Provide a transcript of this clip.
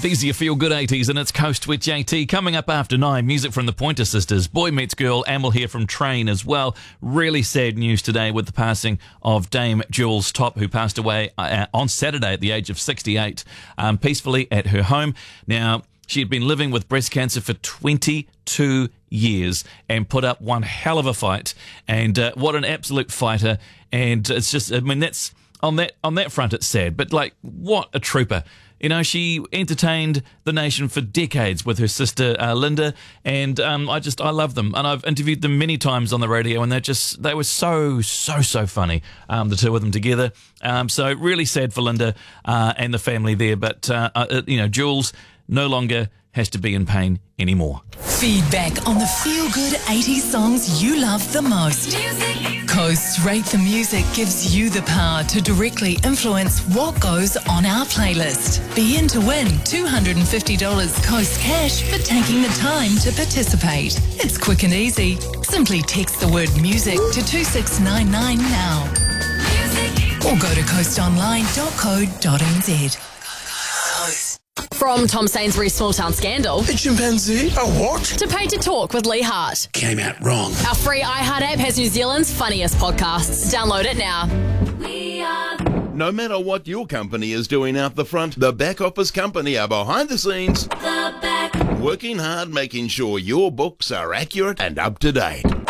These are your feel-good 80s, and it's Coast with JT. Coming up after 9, music from the Pointer Sisters, Boy Meets Girl, and we'll hear from Train as well. Really sad news today with the passing of Dame Jules Topp, who passed away on Saturday at the age of 68, peacefully at her home. Now, she had been living with breast cancer for 22 years and put up one hell of a fight. And what an absolute fighter. And it's just, I mean, that's on that front, it's sad. But, like, what a trooper. You know, she entertained the nation for decades with her sister Linda, and I love them. And I've interviewed them many times on the radio, and they were so funny, the two of them together. So really sad for Linda and the family there. But, Jules no longer has to be in pain anymore. Feedback on the feel-good 80s songs you love the most. Music. Coast Rate the Music gives you the power to directly influence what goes on our playlist. Be in to win $250 Coast cash for taking the time to participate. It's quick and easy. Simply text the word music to 2699 now. Music. Or go to coastonline.co.nz. From Tom Sainsbury's Small Town Scandal. A chimpanzee? A what? To Pay to Talk with Lee Hart. Came out wrong. Our free iHeart app has New Zealand's funniest podcasts. Download it now. No matter what your company is doing out the front, the back office company are behind the scenes. The back. Working hard, making sure your books are accurate and up to date.